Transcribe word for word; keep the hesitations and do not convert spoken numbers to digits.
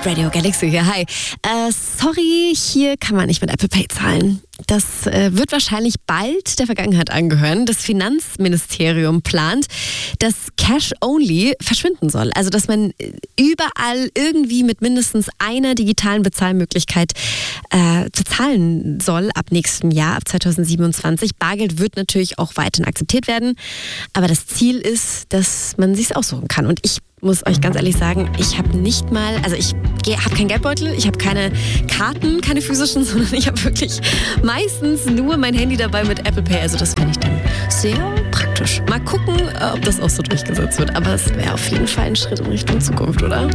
Radio Galaxy hier, hi. Äh, sorry, hier kann man nicht mit Apple Pay zahlen. Das äh, wird wahrscheinlich bald der Vergangenheit angehören. Das Finanzministerium plant, dass Cash-Only verschwinden soll. Also, dass man überall irgendwie mit mindestens einer digitalen Bezahlmöglichkeit äh, bezahlen soll ab nächstem Jahr, ab zweitausendsiebenundzwanzig. Bargeld wird natürlich auch weiterhin akzeptiert werden. Aber das Ziel ist, dass man sich's aussuchen kann. Und ich muss euch ganz ehrlich sagen, ich habe nicht mal, also ich habe keinen Geldbeutel, ich habe keine Karten, keine physischen, sondern ich habe wirklich meistens nur mein Handy dabei mit Apple Pay. Also das fände ich dann sehr praktisch. Mal gucken, ob das auch so durchgesetzt wird. Aber es wäre auf jeden Fall ein Schritt in Richtung Zukunft, oder?